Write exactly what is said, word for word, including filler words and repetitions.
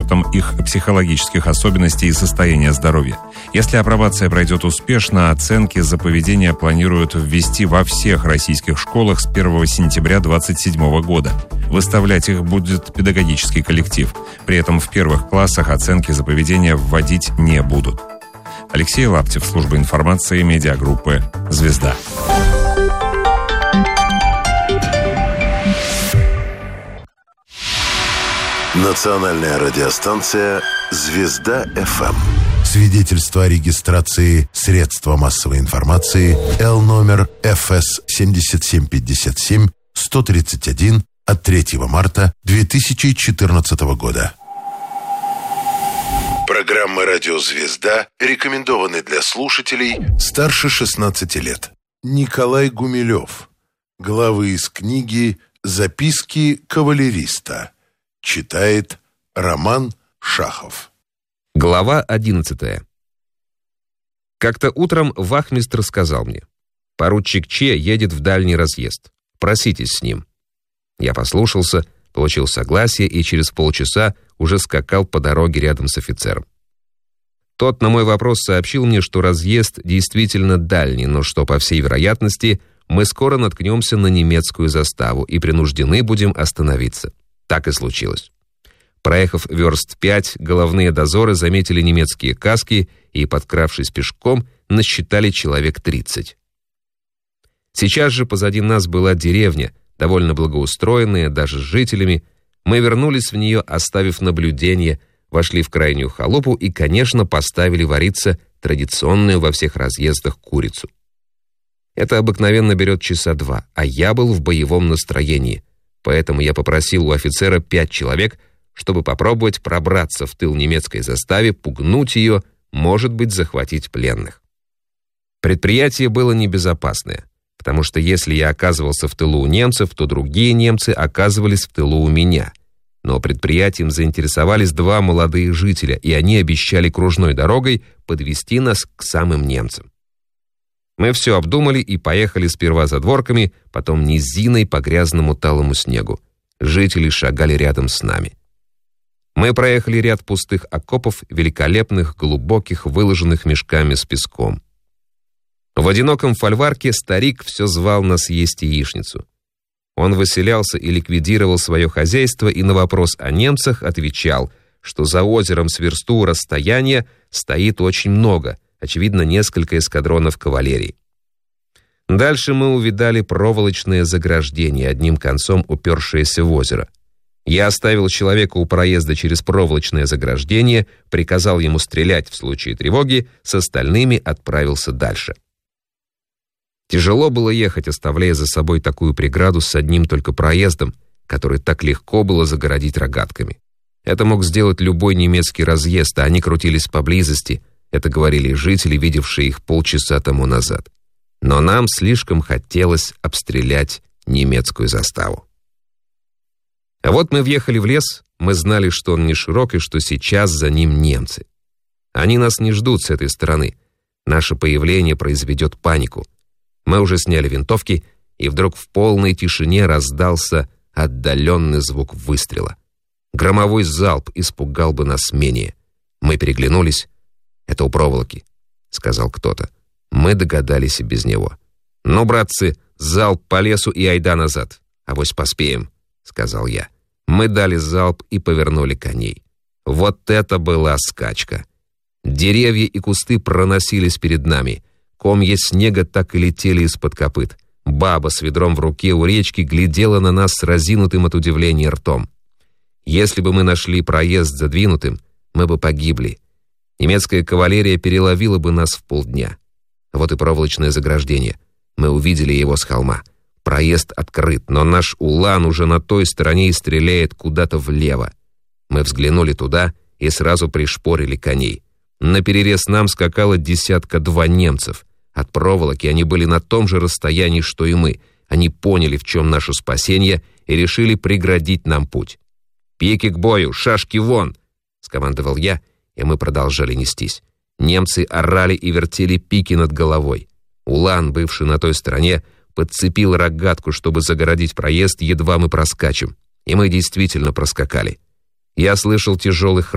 учетом их психологических особенностей и состояния здоровья. Если апробация пройдет успешно, оценки за поведение планируют ввести во всех российских школах с первого сентября две тысячи двадцать седьмого года. Выставлять их будет педагогический коллектив. При этом в первых классах оценки за поведение вводить не будут. Алексей Лаптев, служба информации медиагруппы «Звезда». Национальная радиостанция «Звезда-ФМ». Свидетельство о регистрации средства массовой информации Л номер Ф С семьдесят семь пятьдесят семь сто тридцать один от третьего марта две тысячи четырнадцатого года. Программа «Радио Звезда» рекомендованы для слушателей старше шестнадцати лет. Николай Гумилев. Главы из книги «Записки кавалериста». Читает Роман Шахов. Глава одиннадцатая. Как-то утром вахмистр сказал мне: «Поручик Че едет в дальний разъезд. Проситесь с ним». Я послушался, получил согласие и через полчаса уже скакал по дороге рядом с офицером. Тот на мой вопрос сообщил мне, что разъезд действительно дальний, но что, по всей вероятности, мы скоро наткнемся на немецкую заставу и принуждены будем остановиться. Так и случилось. Проехав верст пять, головные дозоры заметили немецкие каски и, подкравшись пешком, насчитали человек тридцать. Сейчас же позади нас была деревня, довольно благоустроенная, даже с жителями. Мы вернулись в нее, оставив наблюдение, вошли в крайнюю халупу и, конечно, поставили вариться традиционную во всех разъездах курицу. Это обыкновенно берет часа два, а я был в боевом настроении, поэтому я попросил у офицера пять человек, чтобы попробовать пробраться в тыл немецкой заставе, пугнуть ее, может быть, захватить пленных. Предприятие было небезопасное, потому что если я оказывался в тылу у немцев, то другие немцы оказывались в тылу у меня. Но предприятием заинтересовались два молодые жителя, и они обещали кружной дорогой подвести нас к самым немцам. Мы все обдумали и поехали сперва задворками, потом низиной по грязному талому снегу. Жители шагали рядом с нами. Мы проехали ряд пустых окопов, великолепных, глубоких, выложенных мешками с песком. В одиноком фольварке старик все звал нас есть яичницу. Он выселялся и ликвидировал свое хозяйство, и на вопрос о немцах отвечал, что за озером с версту расстояния стоит очень много, очевидно, несколько эскадронов кавалерии. Дальше мы увидали проволочное заграждение, одним концом упершееся в озеро. Я оставил человека у проезда через проволочное заграждение, приказал ему стрелять в случае тревоги, с остальными отправился дальше. Тяжело было ехать, оставляя за собой такую преграду с одним только проездом, который так легко было загородить рогатками. Это мог сделать любой немецкий разъезд, а они крутились поблизости, это говорили жители, видевшие их полчаса тому назад. Но нам слишком хотелось обстрелять немецкую заставу. А вот мы въехали в лес, мы знали, что он не широк и что сейчас за ним немцы. Они нас не ждут с этой стороны. Наше появление произведет панику. Мы уже сняли винтовки, и вдруг в полной тишине раздался отдаленный звук выстрела. Громовой залп испугал бы нас менее. Мы переглянулись. «Это у проволоки», — сказал кто-то. Мы догадались и без него. «Ну, братцы, залп по лесу и айда назад. Авось поспеем», — сказал я. Мы дали залп и повернули коней. Вот это была скачка. Деревья и кусты проносились перед нами. Комья снега так и летели из-под копыт. Баба с ведром в руке у речки глядела на нас с разинутым от удивления ртом. Если бы мы нашли проезд задвинутым, мы бы погибли. Немецкая кавалерия переловила бы нас в полдня. Вот и проволочное заграждение. Мы увидели его с холма. Проезд открыт, но наш улан уже на той стороне и стреляет куда-то влево. Мы взглянули туда и сразу пришпорили коней. Наперерез нам скакало десятка-два немцев. От проволоки они были на том же расстоянии, что и мы. Они поняли, в чем наше спасение, и решили преградить нам путь. «Пики к бою! Шашки вон!» — скомандовал я, и мы продолжали нестись. Немцы орали и вертели пики над головой. Улан, бывший на той стороне, подцепил рогатку, чтобы загородить проезд, едва мы проскачем. И мы действительно проскакали. Я слышал тяжелый храп.